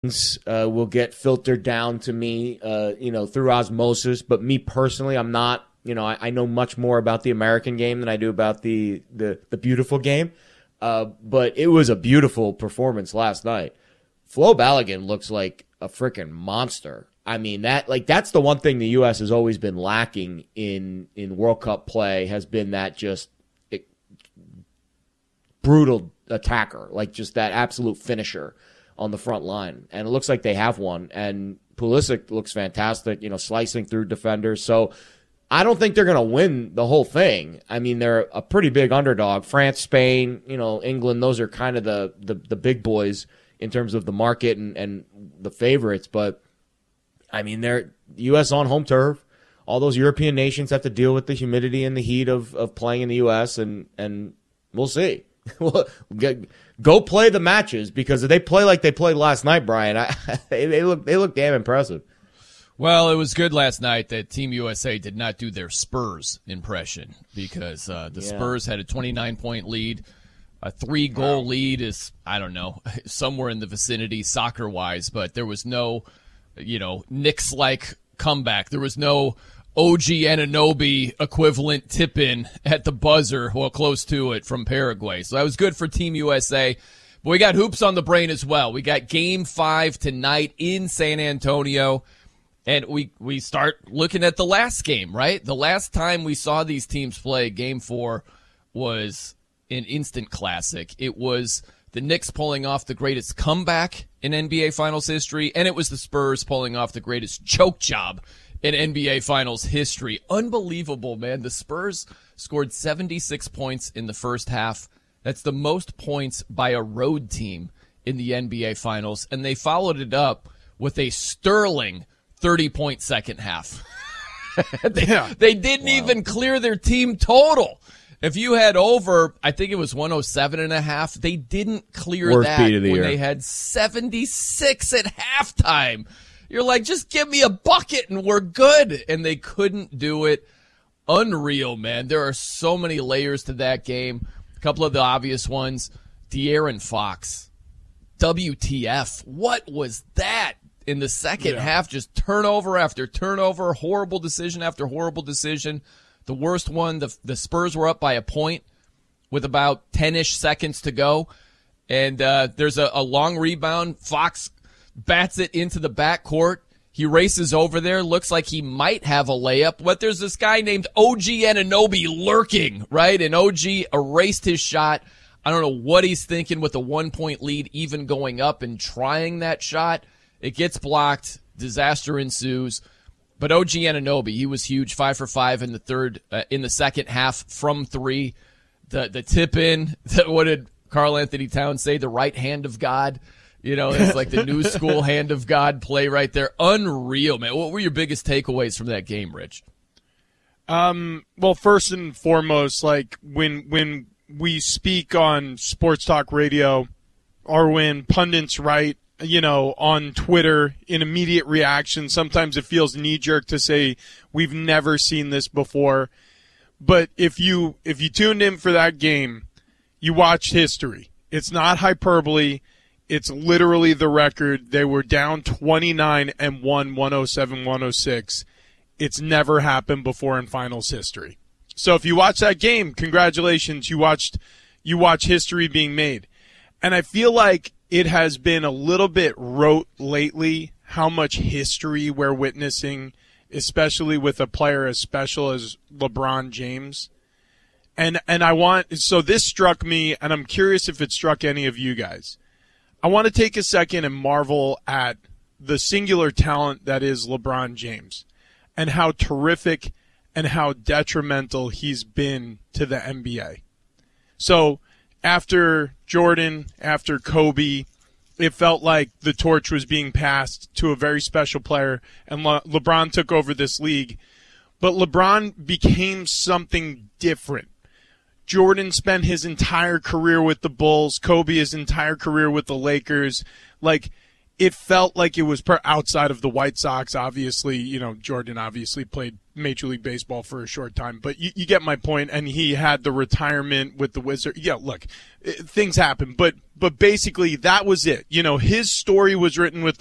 will get filtered down to me, through osmosis. But me personally, I'm not. I know much more about the American game than I do about the beautiful game. But it was a beautiful performance last night. Flo Balogun looks like a freaking monster. I mean, that's the one thing the U.S. has always been lacking in World Cup play, has been that just brutal attacker, like just that absolute finisher on the front line. And it looks like they have one. And Pulisic looks fantastic, slicing through defenders. So I don't think they're going to win the whole thing. I mean, they're a pretty big underdog. France, Spain, England, those are kind of the big boys in terms of the market and the favorites. But, I mean, they're U.S. on home turf. All those European nations have to deal with the humidity and the heat of playing in the U.S., and we'll see. Go play the matches, because if they play like they played last night, Brian, they look damn impressive. Well, it was good last night that Team USA did not do their Spurs impression, because the Spurs had a 29-point lead. A 3-goal lead is, I don't know, somewhere in the vicinity soccer-wise, but there was no, Knicks-like comeback. There was no OG Anunoby equivalent tip-in at the buzzer, well, close to it, from Paraguay. So that was good for Team USA. But we got hoops on the brain as well. We got Game 5 tonight in San Antonio. And we start looking at the last game, right? The last time we saw these teams play, Game 4 was an instant classic. It was the Knicks pulling off the greatest comeback in NBA Finals history, and it was the Spurs pulling off the greatest choke job in NBA Finals history. Unbelievable, man. The Spurs scored 76 points in the first half. That's the most points by a road team in the NBA Finals, and they followed it up with a sterling 30-point second half. They didn't even clear their team total. If you had over, I think it was 107.5, they didn't clear Worst that beat of the when year. they had 76 at halftime. You're like, just give me a bucket and we're good. And they couldn't do it. Unreal, man. There are so many layers to that game. A couple of the obvious ones. De'Aaron Fox. WTF. What was that? In the second half, just turnover after turnover, horrible decision after horrible decision. The worst one, the Spurs were up by a point with about 10-ish seconds to go. And there's a long rebound. Fox bats it into the backcourt. He races over there, looks like he might have a layup, but there's this guy named OG Anunoby lurking, right? And OG erased his shot. I don't know what he's thinking with a 1-point lead, even going up and trying that shot. It gets blocked. Disaster ensues. But OG Anunoby, he was huge, 5 for 5 in the second half from 3. The tip in, what did Karl Anthony Towns say? The right hand of God. It's like the new school hand of God play right there. Unreal, man. What were your biggest takeaways from that game, Rich? Well, first and foremost, like when we speak on sports talk radio, or when pundits write, on Twitter in immediate reaction, sometimes it feels knee-jerk to say we've never seen this before. But if you tuned in for that game, you watched history. It's not hyperbole. It's literally the record. They were down 29 and won 107-106. It's never happened before in finals history. So if you watch that game, congratulations, you watch history being made. And I feel like it has been a little bit rote lately how much history we're witnessing, especially with a player as special as LeBron James. And so this struck me, and I'm curious if it struck any of you guys. I want to take a second and marvel at the singular talent that is LeBron James and how terrific and how detrimental he's been to the NBA. So after Jordan, after Kobe, it felt like the torch was being passed to a very special player, and LeBron took over this league. But LeBron became something different. Jordan spent his entire career with the Bulls, Kobe his entire career with the Lakers. Like, it felt like it was outside of the White Sox. Obviously, Jordan obviously played Major League Baseball for a short time, but you get my point. And he had the retirement with the Wizards. Yeah, look, things happen, but basically that was it. You know, his story was written with